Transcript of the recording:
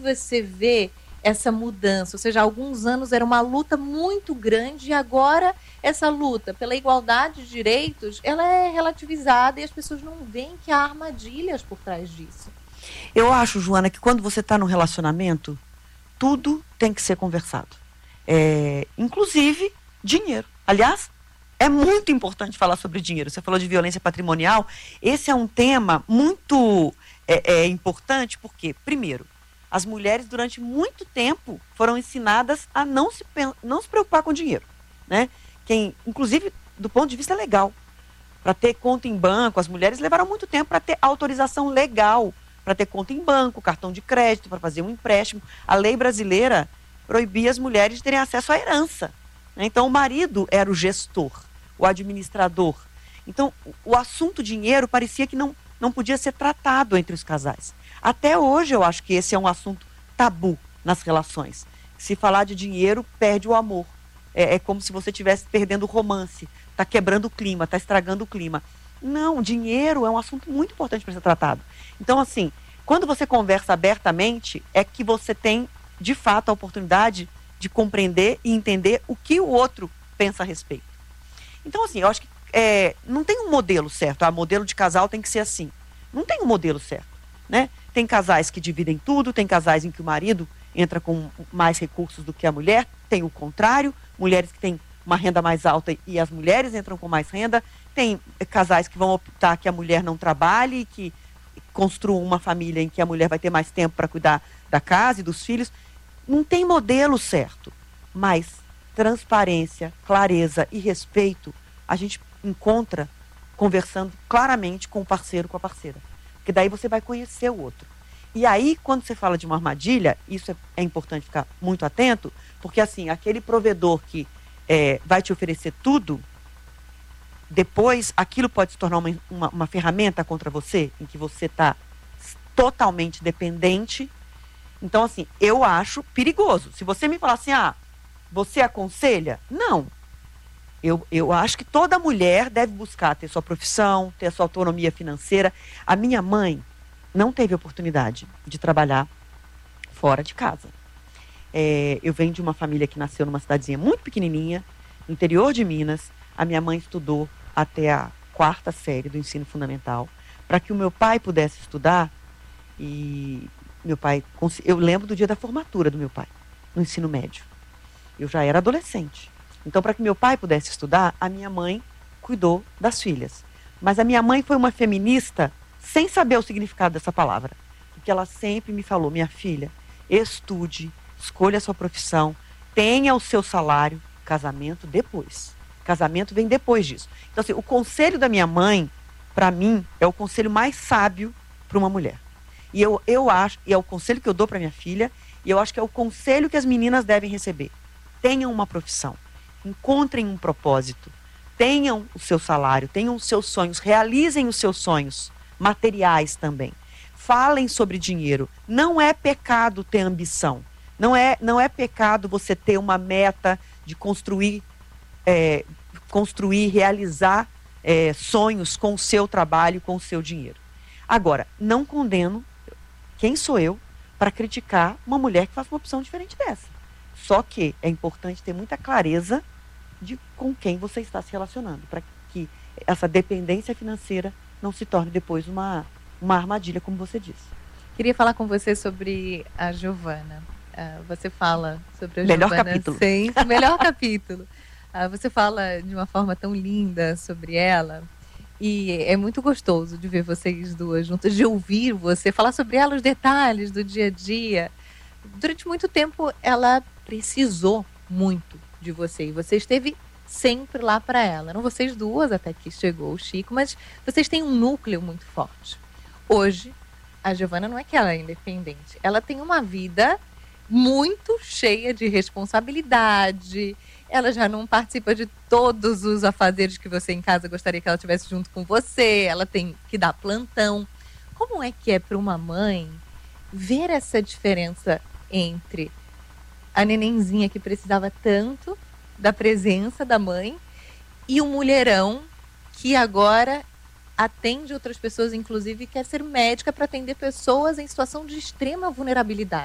você vê essa mudança? Ou seja, há alguns anos era uma luta muito grande e agora essa luta pela igualdade de direitos, ela é relativizada e as pessoas não veem que há armadilhas por trás disso. Eu acho, Joana, que quando você está num relacionamento, tudo tem que ser conversado. Inclusive dinheiro. Aliás, é muito importante falar sobre dinheiro. Você falou de violência patrimonial. Esse é um tema muito importante porque, primeiro, as mulheres durante muito tempo foram ensinadas a não se preocupar com dinheiro, né? Inclusive, do ponto de vista legal, para ter conta em banco, as mulheres levaram muito tempo para ter autorização legal, para ter conta em banco, cartão de crédito, para fazer um empréstimo. A lei brasileira proibia as mulheres de terem acesso à herança, né? Então, o marido era o gestor, o administrador. Então, o assunto dinheiro parecia que não podia ser tratado entre os casais. Até hoje, eu acho que esse é um assunto tabu nas relações. Se falar de dinheiro, perde o amor. É como se você estivesse perdendo o romance, está quebrando o clima, está estragando o clima. Não, dinheiro é um assunto muito importante para ser tratado. Então, assim, quando você conversa abertamente, é que você tem, de fato, a oportunidade de compreender e entender o que o outro pensa a respeito. Então, assim, eu acho que não tem um modelo certo. Modelo de casal tem que ser assim. Não tem um modelo certo, né? Tem casais que dividem tudo, tem casais em que o marido entra com mais recursos do que a mulher, tem o contrário, mulheres que têm uma renda mais alta e as mulheres entram com mais renda, tem casais que vão optar que a mulher não trabalhe, que construam uma família em que a mulher vai ter mais tempo para cuidar da casa e dos filhos. Não tem modelo certo, mas transparência, clareza e respeito a gente encontra conversando claramente com o parceiro, com a parceira. Porque daí você vai conhecer o outro. E aí, quando você fala de uma armadilha, isso é importante ficar muito atento, porque assim, aquele provedor que vai te oferecer tudo, depois aquilo pode se tornar uma ferramenta contra você, em que você está totalmente dependente. Então, assim, eu acho perigoso. Se você me falar assim, você aconselha? Não. Eu acho que toda mulher deve buscar ter sua profissão, ter a sua autonomia financeira. A minha mãe não teve oportunidade de trabalhar fora de casa. Eu venho de uma família que nasceu numa cidadezinha muito pequenininha, no interior de Minas. A minha mãe estudou até a 4ª série do ensino fundamental, para que o meu pai pudesse estudar. E meu pai, eu lembro do dia da formatura do meu pai, no ensino médio. Eu já era adolescente. Então, para que meu pai pudesse estudar, a minha mãe cuidou das filhas. Mas a minha mãe foi uma feminista sem saber o significado dessa palavra. Porque ela sempre me falou, minha filha, estude, escolha a sua profissão, tenha o seu salário, casamento depois. Casamento vem depois disso. Então, assim, o conselho da minha mãe, para mim, é o conselho mais sábio para uma mulher. E eu acho, e é o conselho que eu dou para minha filha, e eu acho que é o conselho que as meninas devem receber. Tenham uma profissão. Encontrem um propósito, tenham o seu salário, tenham os seus sonhos, realizem os seus sonhos, materiais também. Falem sobre dinheiro. Não é pecado ter ambição. Não é pecado você ter uma meta de construir, realizar sonhos com o seu trabalho, com o seu dinheiro. Agora, não condeno quem sou eu para criticar uma mulher que faz uma opção diferente dessa. Só que é importante ter muita clareza de com quem você está se relacionando, para que essa dependência financeira não se torne depois uma armadilha, como você disse. Queria falar com você sobre a Giovana. Você fala sobre a Melhor Giovana. Capítulo. Sim, melhor capítulo. Você fala de uma forma tão linda sobre ela. E é muito gostoso de ver vocês duas juntas, de ouvir você falar sobre ela, os detalhes do dia a dia. Durante muito tempo, ela precisou muito de você. E você esteve sempre lá para ela. Eram vocês duas, até que chegou o Chico, mas vocês têm um núcleo muito forte. Hoje, a Giovana não é que ela é independente. Ela tem uma vida muito cheia de responsabilidade. Ela já não participa de todos os afazeres que você em casa gostaria que ela tivesse junto com você. Ela tem que dar plantão. Como é que é para uma mãe ver essa diferença entre a nenenzinha que precisava tanto da presença da mãe e o mulherão que agora atende outras pessoas, inclusive quer ser médica para atender pessoas em situação de extrema vulnerabilidade?